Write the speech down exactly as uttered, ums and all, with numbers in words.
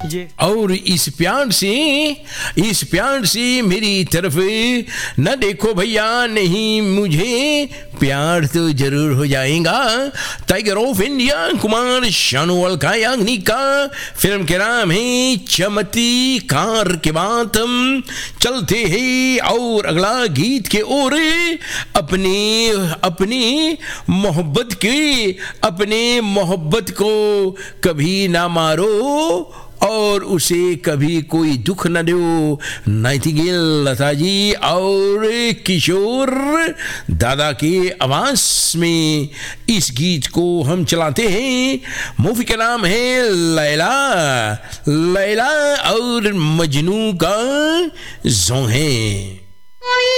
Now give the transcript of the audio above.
और इस प्यार से इस प्यार से मेरी तरफ न देखो भैया, नहीं मुझे प्यार तो जरूर हो जाएगा। Tiger of India Kumar Sanu Alka Yagnik का फिल्म के नाम है चमत्कार के बाद हम चलते हैं और अगला गीत के ओर। अपने अपनी मोहब्बत की अपने मोहब्बत को कभी ना मारो और उसे कभी कोई दुख न दो। नाइटिंगेल लता जी और किशोर दादा के आवाज में इस गीत को हम चलाते हैं। मूवी का नाम है लैला लैला और मजनू का जों है।